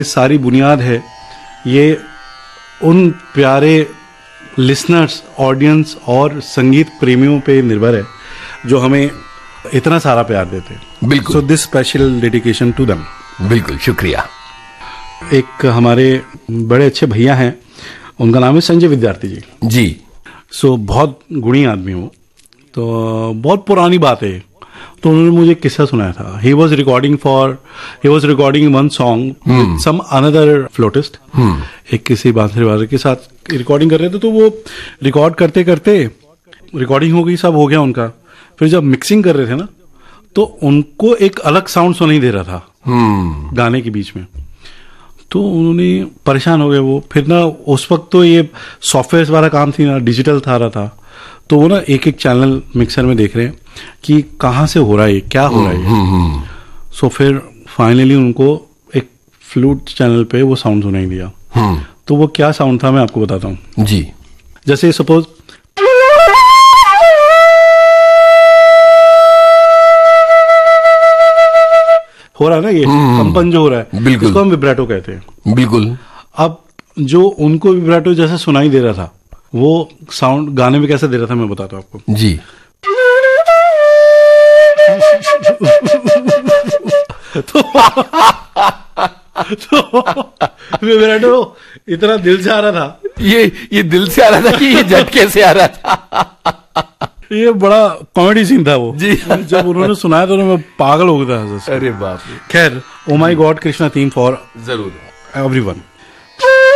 सारी बुनियाद है ये उन प्यारे लिसनर्स, ऑडियंस और संगीत प्रेमियों पे निर्भर है जो हमें इतना सारा प्यार देते हैं। बिल्कुल। So this special dedication to them. बिल्कुल, शुक्रिया। एक हमारे बड़े अच्छे भैया हैं, उनका नाम है संजय विद्यार्थी जी। जी। सो बहुत गुणी आदमी हो, तो बहुत पुरानी बात है। तो उन्होंने मुझे किस्सा सुनाया था। He was recording one song with some another फ्लोटिस्ट। एक किसी बांसुरी वादक के साथ रिकॉर्डिंग कर रहे थे, तो वो रिकॉर्ड करते करते रिकॉर्डिंग हो गई, सब हो गया उनका। फिर जब मिक्सिंग कर रहे थे ना, तो उनको एक अलग साउंड सुनाई दे रहा था गाने के बीच में। तो उन्होंने परेशान हो गए वो। फिर ना उस वक्त तो ये सॉफ्टवेयर वाला काम थी ना, डिजिटल था रहा था, तो वो ना एक एक चैनल मिक्सर में देख रहे हैं कि कहाँ से हो रहा है, क्या हो रहा है। सो फिर फाइनली उनको एक फ्लूट चैनल पे वो साउंड सुनाई दिया। तो वो क्या साउंड था मैं आपको बताता हूँ जी। जैसे सपोज हो रहा है ना, ये कंपन जो हो रहा है, बिल्कुल, इसको हम विब्रेटो कहते हैं। बिल्कुल। अब जो उनको विब्रेटो जैसे सुनाई दे रहा था, वो साउंड गाने में कैसे दे रहा था मैं बताता हूँ आपको जी। तो विब्रेटो इतना दिल से आ रहा था। ये दिल से आ रहा था कि ये झटके से आ रहा था? ये बड़ा कॉमेडी सीन था वो जी। जब उन्होंने सुनाया तो मैं पागल हो गया था। अरे बाप रे। खैर, ओ माई गॉड कृष्णा थीम फॉर जरूर एवरीवन।